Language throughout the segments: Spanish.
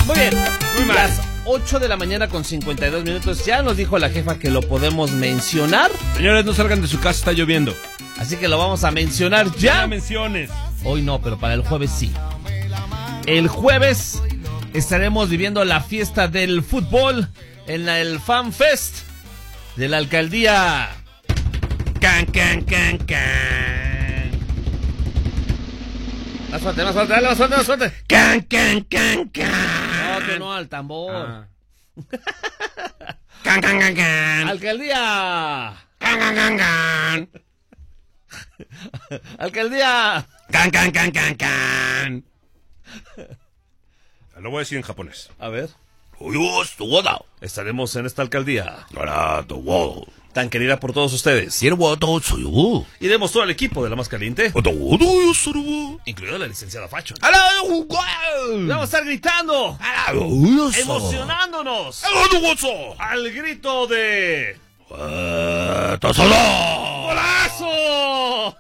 Muy bien. Muy mal. Las 8 de la mañana con 52 minutos. Ya nos dijo la jefa que lo podemos mencionar. Señores, no salgan de su casa, está lloviendo. Así que lo vamos a mencionar No ya. menciones. Hoy no, pero para el jueves sí. El jueves estaremos viviendo la fiesta del fútbol en el Fan Fest de la alcaldía. Can, can, can, can. Más fuerte, más fuerte, dale, más fuerte, más fuerte. Can, can, can, No, can. que no, al tambor. Can, can, can, can. Alcaldía. Can, can, can, can. Alcaldía. Can, can, can, can, can. Lo voy a decir en japonés. A ver. Estaremos Estaremos en esta alcaldía en tan querida por todos ustedes. Iremos todo el equipo de La Más Caliente, incluida la licenciada Facho. Vamos a estar gritando, emocionándonos al grito de ¡Golazo!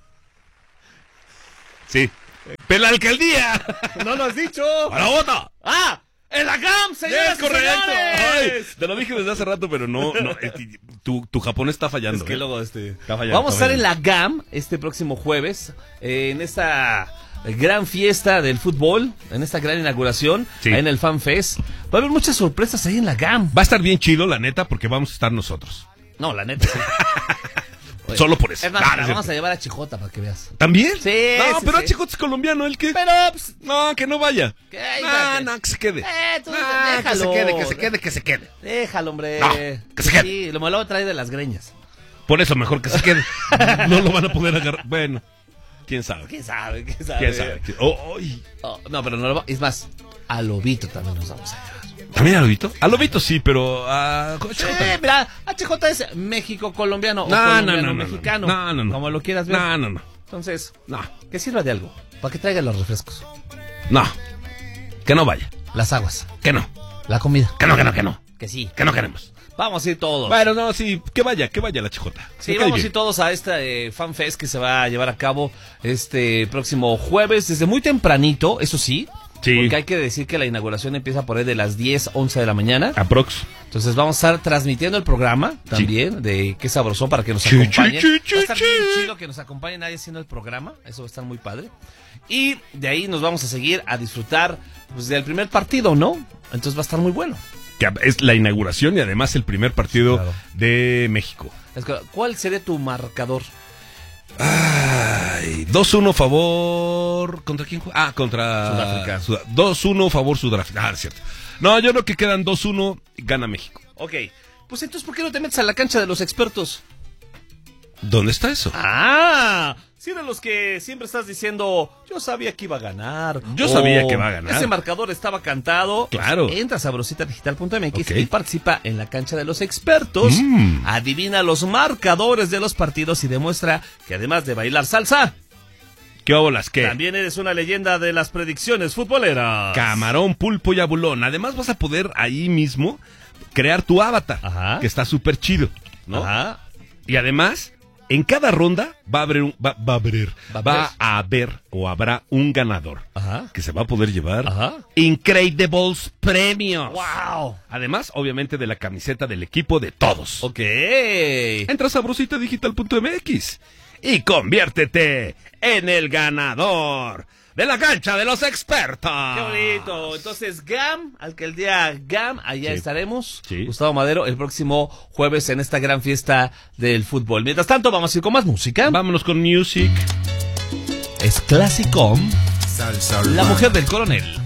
Sí. ¡Pero la alcaldía! ¡No lo has dicho! ¡A la bota! ¡Ah! ¡En la GAM, señores! ¡Es correcto! Ay, señores! te lo dije desde hace rato, pero no tu japonés está fallando. Es que ¿eh? luego Está fallando, vamos a está estar en fallando. la GAM este próximo jueves, en esta gran fiesta del fútbol, en esta gran inauguración, Sí. ahí en el Fan Fest. Va a haber muchas sorpresas ahí en la GAM. Va a estar bien chido, la neta, porque vamos a estar nosotros. No, la neta, sí. Oye, Solo por eso. Es más, Ah, la no es vamos cierto. a llevar a Chijota para que veas. ¿También? Sí, No, sí, pero sí. Chicote es colombiano, ¿el qué? Pero, pues, No, que no vaya. ¿qué? No, que se quede. Tú Ah, déjalo. que se quede. Déjalo, hombre. No, que se quede. Sí, lo malo trae de las greñas. Por eso mejor que se quede. No lo van a poder agarrar. Bueno, quién sabe. ¿Quién sabe? ¿Quién sabe? ¿Quién sabe? Oh, no, pero no lo es más, a Lobito también nos vamos a llevar. ¿También a Lobito? A Lobito sí, pero a Chicote. Mira, HJ es México colombiano o No, colombiano no, mexicano. no. Como lo quieras ver. No. Entonces, No. que sirva de algo. Para que traigan los refrescos, No. Que no vaya. las aguas, Que no. la comida. Que no. Que sí. Que no queremos. Vamos a ir todos. Bueno, no, sí. Que vaya la Chijota. Sí, Me cae vamos a bien. ir todos a este Fan Fest que se va a llevar a cabo este próximo jueves, desde muy tempranito, eso sí. Sí. Porque hay que decir que la inauguración empieza por ahí de las 10, 11 de la mañana. Aprox. Entonces vamos a estar transmitiendo el programa también de Qué Sabrosón para que nos Chi, acompañen. chi, chi, Va a estar chi. bien chido que nos acompañen ahí haciendo el programa. Eso va a estar muy padre. Y de ahí nos vamos a seguir a disfrutar pues, del primer partido, ¿no? Entonces va a estar muy bueno. Que es la inauguración y además el primer partido Claro. de México. ¿Cuál sería tu marcador? Ay, 2-1 favor. ¿Contra quién juega? Ah, contra Sudáfrica. 2-1 favor Sudáfrica. Ah, es cierto. No, yo creo que quedan 2-1, gana México. Ok. Pues entonces, ¿por qué no te metes a la cancha de los expertos? ¿Dónde está eso? Ah, si de los que siempre estás diciendo, yo sabía que iba a ganar. Yo sabía que va a ganar. Ese marcador estaba cantado. Claro. Entra a sabrositadigital.mx Ok. y participa en la cancha de los expertos. Adivina los marcadores de los partidos y demuestra que además de bailar salsa, ¿Qué óbolas? ¿Qué? también eres una leyenda de las predicciones futboleras. Camarón, pulpo y abulón. Además vas a poder ahí mismo crear tu avatar. Ajá. Que está súper chido, ¿no? Ajá. Y además, en cada ronda va a haber o habrá un ganador. Ajá. Que se va a poder llevar Ajá. Incredibles premios. ¡Wow! Además, obviamente, de la camiseta del equipo de todos. Ok. Entra a sabrositadigital.mx y conviértete en el ganador de la cancha de los expertos. ¡Qué bonito! Entonces, GAM, alcaldía GAM, allá Sí. estaremos. Sí. Gustavo Madero, el próximo jueves en esta gran fiesta del fútbol. Mientras tanto, vamos a ir con más música. Vámonos con music. Es Clasicom, Salsa la urbana. mujer del coronel.